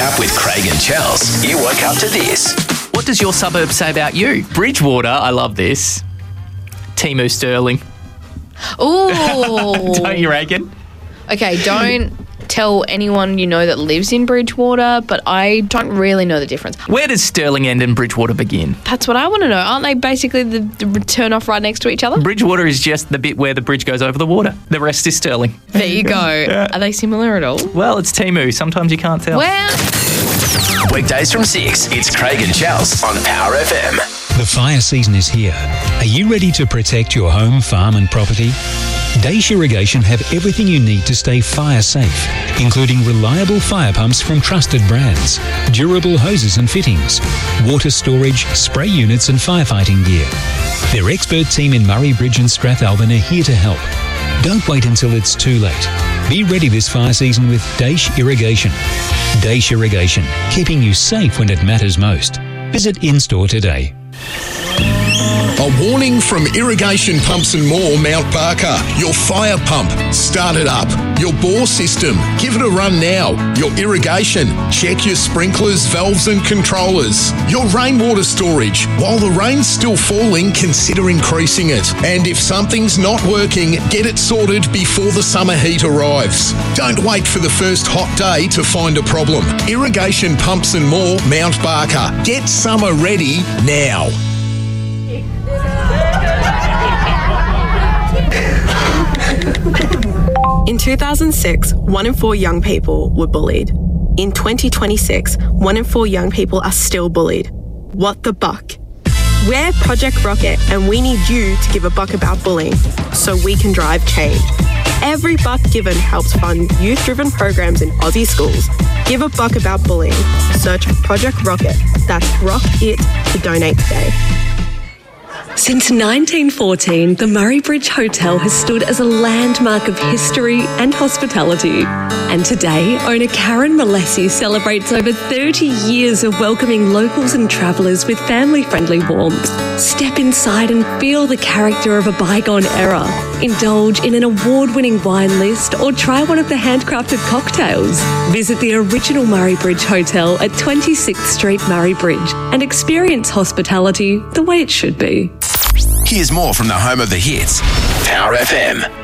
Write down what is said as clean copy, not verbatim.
Up with Craig and Chels. You woke up to this. What does your suburb say about you? Bridgewater, I love this. Timu Sterling. Ooh. Don't you reckon? Okay, don't tell anyone you know that lives in Bridgewater, but I don't really know the difference. Where does Sterling end and Bridgewater begin? That's what I want to know. Aren't they basically the turn off right next to each other? Bridgewater is just the bit where the bridge goes over the water. The rest is Sterling. There you go. Are they similar at all? Well, it's Timu. Sometimes you can't tell. Well, Weekdays from 6. It's Craig and Chels on Power FM. The fire season is here. Are you ready to protect your home, farm and property? Daish Irrigation have everything you need to stay fire safe, including reliable fire pumps from trusted brands, durable hoses and fittings, water storage, spray units and firefighting gear. Their expert team in Murray Bridge and Strathalbyn are here to help. Don't wait until it's too late. Be ready this fire season with Daish Irrigation. Daish Irrigation, keeping you safe when it matters most. Visit in-store today. A warning from Irrigation Pumps and More, Mount Barker. Your fire pump, start it up. Your bore system, give it a run now. Your irrigation, check your sprinklers, valves and controllers. Your rainwater storage, while the rain's still falling, consider increasing it. And if something's not working, get it sorted before the summer heat arrives. Don't wait for the first hot day to find a problem. Irrigation Pumps and More, Mount Barker. Get summer ready now. In 2006, 1 in 4 young people were bullied. In 2026, 1 in 4 young people are still bullied. What the buck? We're Project Rocket and we need you to give a buck about bullying so we can drive change. Every buck given helps fund youth-driven programs in Aussie schools. Give a buck about bullying. Search Project Rocket. That's Rock It to donate today. Since 1914, the Murray Bridge Hotel has stood as a landmark of history and hospitality. And today, owner Karen Molessi celebrates over 30 years of welcoming locals and travellers with family-friendly warmth. Step inside and feel the character of a bygone era. Indulge in an award-winning wine list or try one of the handcrafted cocktails. Visit the original Murray Bridge Hotel at 26th Street, Murray Bridge, and experience hospitality the way it should be. Here's more from the home of the hits, Power FM.